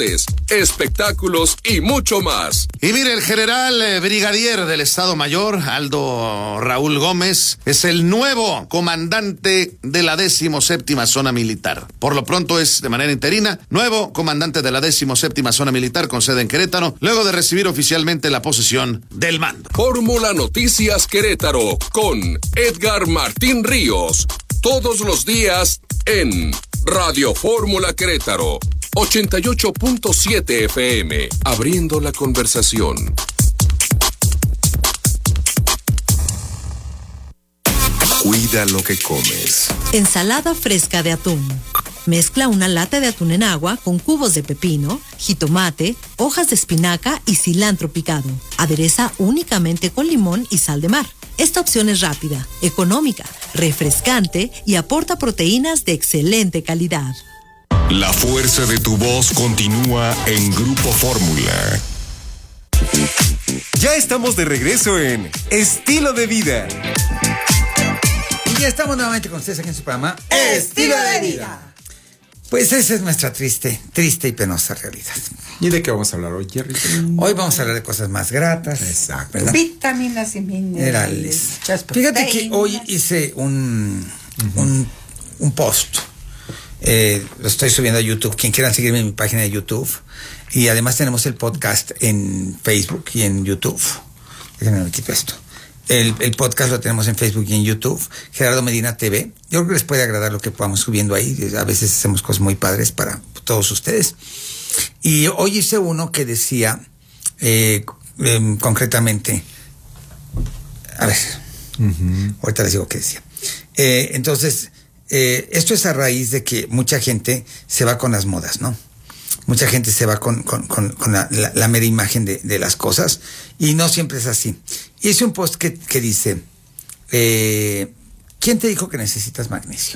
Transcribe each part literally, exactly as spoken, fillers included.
deportes, espectáculos y mucho más. Y mire, el general eh, brigadier del Estado Mayor, Aldo Raúl Gómez, es el nuevo comandante de la decimoséptima Zona Militar. Por lo pronto es de manera interina, nuevo comandante de la decimoséptima Zona Militar con sede en Querétaro, luego de recibir oficialmente la posesión del mando. Fórmula Noticias Querétaro con Edgar Martín Ríos. Todos los días en Radio Fórmula Querétaro. ochenta y ocho punto siete F M. Abriendo la conversación. Cuida lo que comes. Ensalada fresca de atún. Mezcla una lata de atún en agua con cubos de pepino, jitomate, hojas de espinaca y cilantro picado. Adereza únicamente con limón y sal de mar. Esta opción es rápida, económica, refrescante y aporta proteínas de excelente calidad. La fuerza de tu voz continúa en Grupo Fórmula. Ya estamos de regreso en Estilo de Vida. Y ya estamos nuevamente con ustedes aquí en su programa Estilo de Vida. Pues esa es nuestra triste, triste y penosa realidad. ¿Y de qué vamos a hablar hoy, Jerry? Hoy vamos a hablar de cosas más gratas. Exacto. ¿Verdad? Vitaminas y minerales. Fíjate que hoy hice un, uh-huh. un, un post. Eh, lo estoy subiendo a YouTube. Quien quiera seguirme en mi página de YouTube. Y además tenemos el podcast en Facebook y en YouTube. Déjenme me quito esto. El, el podcast lo tenemos en Facebook y en YouTube, Gerardo Medina T V. Yo creo que les puede agradar lo que vamos subiendo ahí. A veces hacemos cosas muy padres para todos ustedes. Y hoy hice uno que decía, eh, eh, concretamente, a ver, uh-huh. ahorita les digo qué decía. Eh, entonces, eh, esto es a raíz de que mucha gente se va con las modas, ¿no? Mucha gente se va con, con, con, con la, la, la mera imagen de, de las cosas y no siempre es así. Hice un post que, que dice, eh, ¿quién te dijo que necesitas magnesio?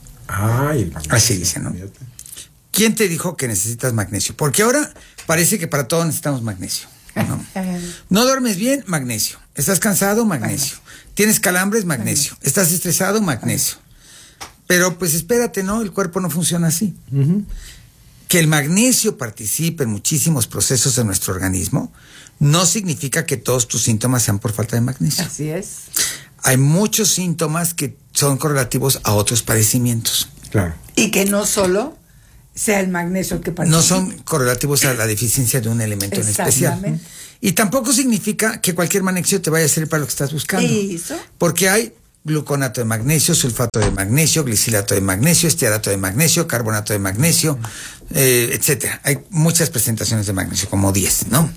Ay, el magnesio. Así dice, ¿no? ¿Quién te dijo que necesitas magnesio? Porque ahora parece que para todo necesitamos magnesio, ¿no? No duermes bien, magnesio. ¿Estás cansado? Magnesio. ¿Tienes calambres? Magnesio. ¿Estás estresado? Magnesio. Pero pues espérate, ¿no? El cuerpo no funciona así. Uh-huh. Que el magnesio participe en muchísimos procesos de nuestro organismo no significa que todos tus síntomas sean por falta de magnesio. Así es. Hay muchos síntomas que son correlativos a otros padecimientos. Claro. Y que no solo sea el magnesio el que participa. No son correlativos a la deficiencia de un elemento en especial. Y tampoco significa que cualquier magnesio te vaya a servir para lo que estás buscando. ¿Eso? Porque hay gluconato de magnesio, sulfato de magnesio, glicilato de magnesio, estearato de magnesio, carbonato de magnesio, eh, etcétera. Hay muchas presentaciones de magnesio, como diez, ¿no?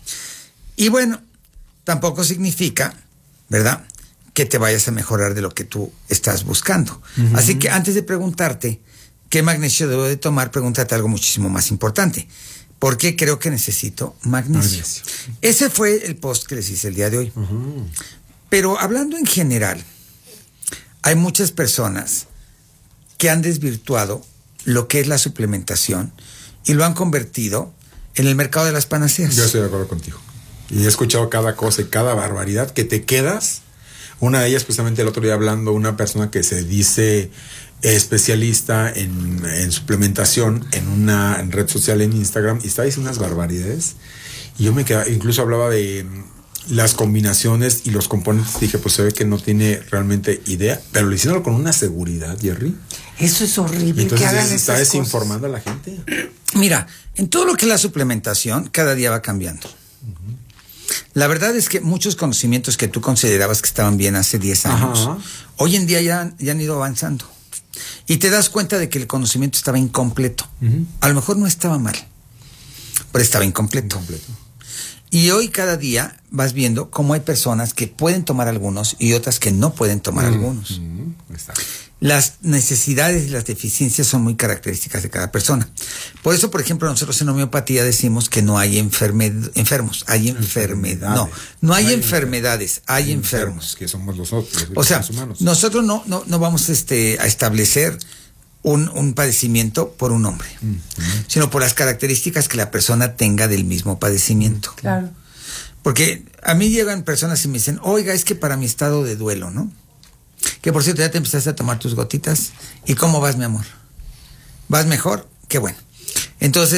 Y bueno, tampoco significa, ¿verdad?, que te vayas a mejorar de lo que tú estás buscando. Uh-huh. Así que antes de preguntarte qué magnesio debo de tomar, pregúntate algo muchísimo más importante. ¿Por qué creo que necesito magnesio? magnesio? Ese fue el post que les hice el día de hoy. Uh-huh. Pero hablando en general, hay muchas personas que han desvirtuado lo que es la suplementación y lo han convertido en el mercado de las panaceas. Yo estoy de acuerdo contigo. Y he escuchado cada cosa y cada barbaridad que te quedas. Una de ellas, precisamente el otro día hablando, una persona que se dice especialista en, en suplementación en una en red social en Instagram y está diciendo unas barbaridades. Y yo me quedaba, incluso hablaba de las combinaciones y los componentes. Dije, pues se ve que no tiene realmente idea, pero lo hicieron con una seguridad, Jerry. Eso es horrible. Entonces, que hagan ¿está esas desinformando cosas? a la gente? Mira, en todo lo que es la suplementación, cada día va cambiando. Uh-huh. La verdad es que muchos conocimientos que tú considerabas que estaban bien hace diez años, Ajá. hoy en día ya, ya han ido avanzando. Y te das cuenta de que el conocimiento estaba incompleto. Uh-huh. A lo mejor no estaba mal, pero estaba incompleto. incompleto. Y hoy cada día vas viendo cómo hay personas que pueden tomar algunos y otras que no pueden tomar uh-huh. algunos. Uh-huh. Las necesidades y las deficiencias son muy características de cada persona. Por eso, por ejemplo, nosotros en homeopatía decimos que no hay enfermed- enfermos, hay enfermedades. No, no hay, no hay enfermedades, hay, hay enfermos. enfermos. Que somos nosotros, los o sea, humanos. Nosotros no, no, no vamos este, a establecer un, un padecimiento por un hombre, uh-huh. sino por las características que la persona tenga del mismo padecimiento. Claro. Porque a mí llegan personas y me dicen, oiga, es que para mi estado de duelo, ¿no? Que por cierto, ya te empezaste a tomar tus gotitas. ¿Y cómo vas, mi amor? ¿Vas mejor? Qué bueno. Entonces,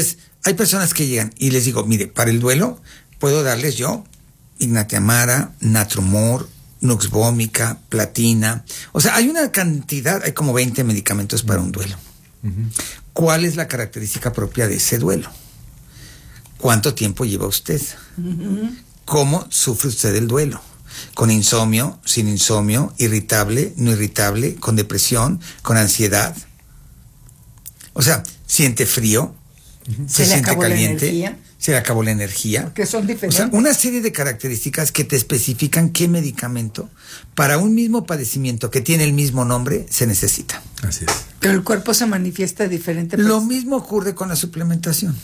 hay personas que llegan y les digo, mire, para el duelo puedo darles yo Ignatiamara, Natrumor, Nux Vomica, Platina. O sea, hay una cantidad, hay como veinte medicamentos para un duelo. Uh-huh. ¿Cuál es la característica propia de ese duelo? ¿Cuánto tiempo lleva usted? Uh-huh. ¿Cómo sufre usted el duelo? ¿Con insomnio, sin insomnio, irritable, no irritable, con depresión, con ansiedad? O sea, ¿siente frío? Uh-huh. ¿Se, ¿Se siente caliente? ¿Se le acabó la energía? Porque son diferentes. O sea, una serie de características que te especifican qué medicamento para un mismo padecimiento que tiene el mismo nombre se necesita. Así es. Pero el cuerpo se manifiesta diferente. Lo mismo ocurre con la suplementación.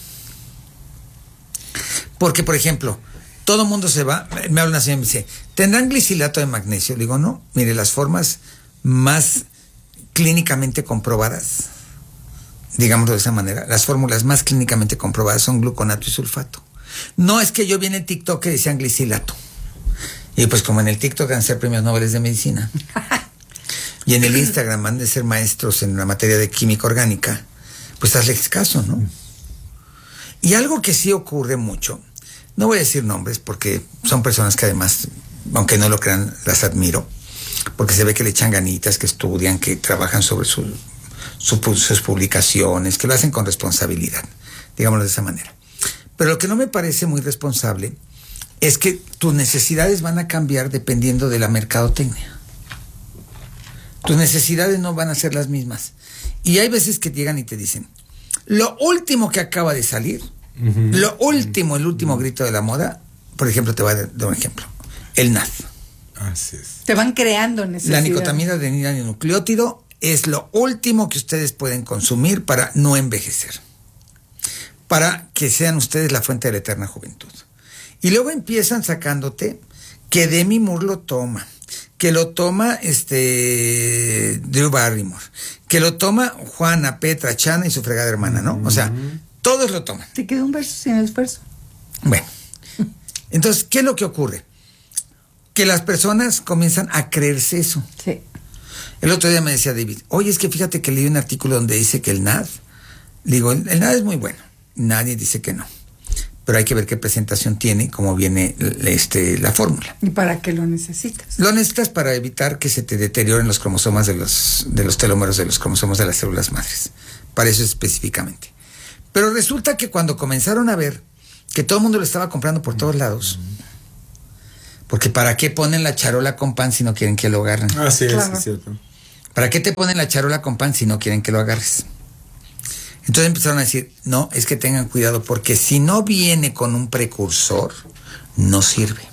Porque, por ejemplo, todo mundo se va, me habla una señora y me dice, ¿tendrán glicilato de magnesio? Le digo, no, mire, las formas más clínicamente comprobadas, digámoslo de esa manera, las fórmulas más clínicamente comprobadas son gluconato y sulfato. No es que yo vi en el TikTok que decían glicilato. Y pues como en el TikTok van a ser premios Nobel de medicina. Y en el Instagram van a ser maestros en la materia de química orgánica, pues hazles caso, ¿no? Y algo que sí ocurre mucho, no voy a decir nombres porque son personas que además, aunque no lo crean, las admiro, porque se ve que le echan ganitas, que estudian, que trabajan sobre su, su, sus publicaciones, que lo hacen con responsabilidad, digámoslo de esa manera. Pero lo que no me parece muy responsable es que tus necesidades van a cambiar dependiendo de la mercadotecnia. Tus necesidades no van a ser las mismas. Y hay veces que llegan y te dicen, lo último que acaba de salir, uh-huh. lo último, el último uh-huh. grito de la moda, por ejemplo, te voy a dar un ejemplo, el N A D. Así es. Te van creando necesidades. La nicotamina adenina-nucleótido es lo último que ustedes pueden consumir para no envejecer, para que sean ustedes la fuente de la eterna juventud. Y luego empiezan sacándote que Demi Moore lo toma, que lo toma este Drew Barrymore, que lo toma Juana, Petra, Chana y su fregada hermana, ¿no? O sea, todos lo toman. Te quedó un verso sin esfuerzo. Bueno, entonces, ¿qué es lo que ocurre? Que las personas comienzan a creerse eso. Sí. El otro día me decía David, oye, es que fíjate que leí un artículo donde dice que el N A D, digo, el N A D es muy bueno, nadie dice que no. Pero hay que ver qué presentación tiene, cómo viene este, la fórmula. ¿Y para qué lo necesitas? Lo necesitas para evitar que se te deterioren los cromosomas de los, de los telómeros de los cromosomas de las células madres. Para eso específicamente. Pero resulta que cuando comenzaron a ver que todo el mundo lo estaba comprando por todos lados, porque ¿para qué ponen la charola con pan si no quieren que lo agarren? Ah, sí, claro. es cierto. ¿Para qué te ponen la charola con pan si no quieren que lo agarres? Entonces empezaron a decir, no, es que tengan cuidado, porque si no viene con un precursor, no sirve.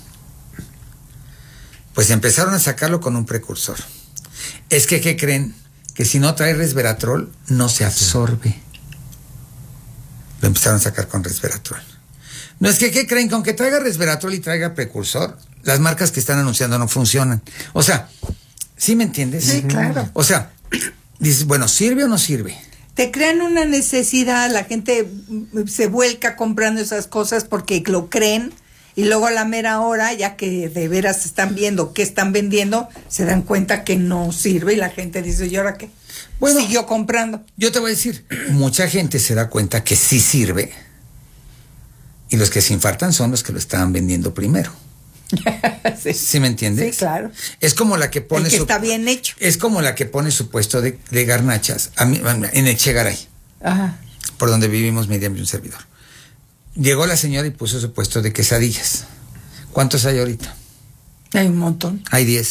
Pues empezaron a sacarlo con un precursor. Es que, ¿qué creen? Que si no trae resveratrol, no se absorbe. Lo empezaron a sacar con resveratrol. No es que, ¿qué creen? Que aunque traiga resveratrol y traiga precursor, las marcas que están anunciando no funcionan. O sea, ¿sí me entiendes? Sí, claro. O sea, dices, bueno, ¿sirve o no sirve? Te crean una necesidad, la gente se vuelca comprando esas cosas porque lo creen y luego a la mera hora, ya que de veras están viendo qué están vendiendo, se dan cuenta que no sirve y la gente dice, ¿y ahora qué? Bueno, siguió comprando. Yo te voy a decir, mucha gente se da cuenta que sí sirve y los que se infartan son los que lo estaban vendiendo primero. sí. ¿Sí me entiendes? Sí, claro. Es como la que pone el que su, está bien hecho. Es como la que pone su puesto de, de garnachas a mí, en Echegaray. Ajá. Por donde vivimos Miriam y un servidor. Llegó la señora y puso su puesto de quesadillas. ¿Cuántos hay ahorita? Hay un montón. Hay diez.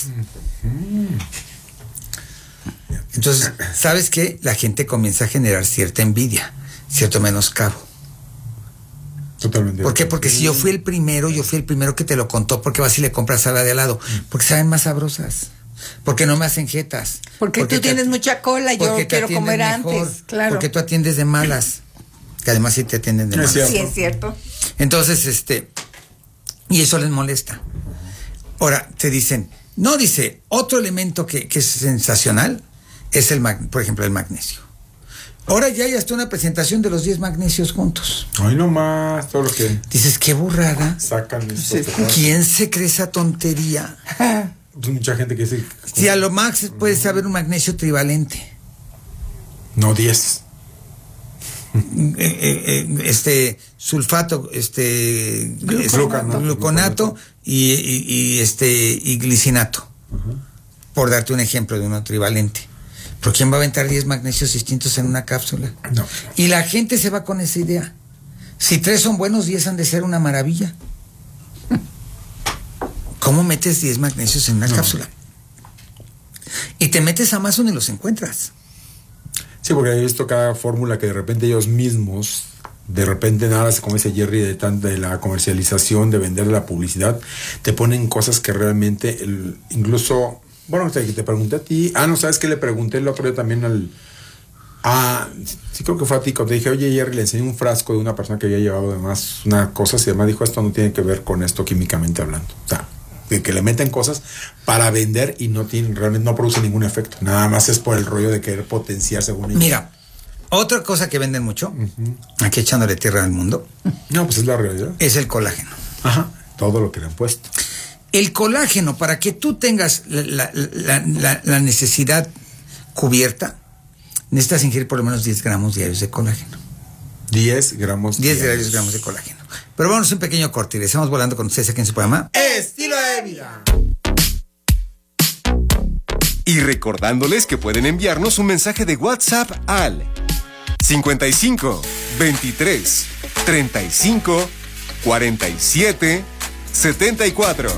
Entonces, ¿sabes qué? La gente comienza a generar cierta envidia, cierto menoscabo. Totalmente. ¿Por qué? Porque si yo fui el primero, yo fui el primero que te lo contó, porque vas y le compras a la de al lado, porque saben más sabrosas, porque no me hacen jetas. Porque, porque tú te, tienes mucha cola, yo quiero comer mejor, antes, claro. Porque tú atiendes de malas, que además sí te atienden de malas. Es sí, es cierto. Entonces, este, y eso les molesta. Ahora, te dicen, no, dice, otro elemento que, que es sensacional es el, mag, por ejemplo, el magnesio. Ahora ya hay hasta una presentación de los diez magnesios juntos. Ay, no más, todo lo que... Dices, qué burrada. Sacan esto. Sí. ¿Quién se cree esa tontería? Pues mucha gente que dice... Si a lo más puede saber un magnesio trivalente. No, diez. eh, eh, este sulfato, este Gluconato. gluconato y, y, y este y glicinato, Uh-huh. por darte un ejemplo de un trivalente. ¿Pero quién va a aventar diez magnesios distintos en una cápsula? No. Y la gente se va con esa idea. Si tres son buenos, diez han de ser una maravilla. ¿Cómo metes diez magnesios en una No. cápsula? Y te metes a Amazon y los encuentras. Sí, porque he visto cada fórmula que de repente ellos mismos, de repente nada, como dice Jerry, de, tan, de la comercialización, de vender la publicidad, te ponen cosas que realmente, el, incluso, bueno, te, te pregunté a ti, ah, no, ¿sabes qué? Le pregunté el otro día también al, ah, sí creo que fue a ti, cuando te dije, oye Jerry, le enseñé un frasco de una persona que había llevado además una cosa, y además dijo, esto no tiene que ver con esto químicamente hablando, o sea, de que le meten cosas para vender y no tienen, realmente no produce ningún efecto. Nada más es por el rollo de querer potenciar según ellos. Mira, otra cosa que venden mucho, uh-huh. aquí echándole tierra al mundo, no, pues es la realidad, es el colágeno. Ajá, todo lo que le han puesto. El colágeno, para que tú tengas la, la, la, la, la necesidad cubierta, necesitas ingerir por lo menos diez gramos diarios de colágeno. diez gramos diez diarios gramos de colágeno. Pero vamos a un pequeño corte y estamos volando con ustedes aquí en su programa Estilo de Vida. Y recordándoles que pueden enviarnos un mensaje de WhatsApp al cincuenta y cinco, veintitrés, treinta y cinco, cuarenta y siete, setenta y cuatro.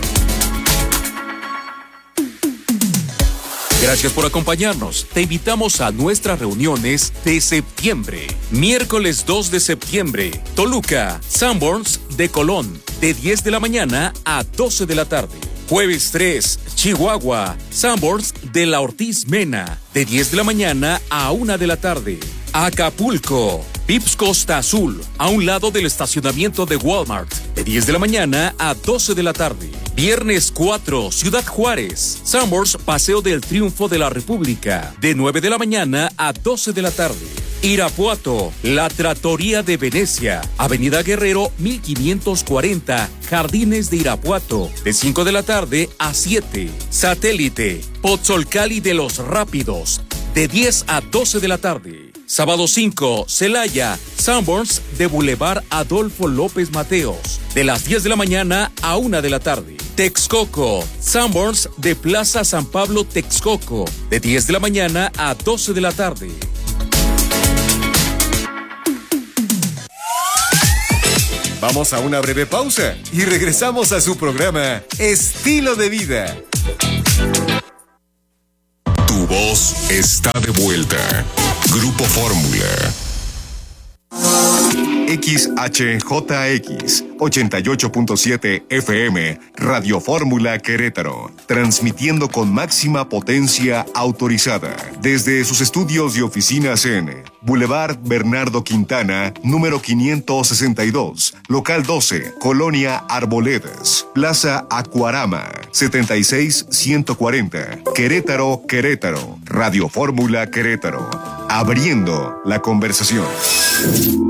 Gracias por acompañarnos. Te invitamos a nuestras reuniones de septiembre. Miércoles dos de septiembre, Toluca, Sanborns de Colón, de diez de la mañana a doce de la tarde. Jueves tres, Chihuahua, Sanborns de la Ortiz Mena, de diez de la mañana a una de la tarde. Acapulco, Vips Costa Azul, a un lado del estacionamiento de Walmart, de diez de la mañana a doce de la tarde. Viernes cuatro, Ciudad Juárez, Sanborns Paseo del Triunfo de la República, de nueve de la mañana a doce de la tarde. Irapuato, La Trattoria de Venecia, Avenida Guerrero mil quinientos cuarenta, Jardines de Irapuato, de cinco de la tarde a siete. Satélite, Pozzolcali de los Rápidos, de diez a doce de la tarde. Sábado cinco, Celaya, Sanborns de Boulevard Adolfo López Mateos, de las diez de la mañana a una de la tarde. Texcoco, Sanborns de Plaza San Pablo Texcoco, de diez de la mañana a doce de la tarde. Vamos a una breve pausa y regresamos a su programa Estilo de Vida. Tu voz está de vuelta. Grupo Fórmula. X H J X ochenta y ocho punto siete F M, Radio Fórmula Querétaro, transmitiendo con máxima potencia autorizada desde sus estudios y oficinas en Boulevard Bernardo Quintana, número quinientos sesenta y dos, local doce, Colonia Arboledas, Plaza Acuarama, setenta y seis ciento cuarenta, Querétaro, Querétaro, Radio Fórmula Querétaro, abriendo la conversación.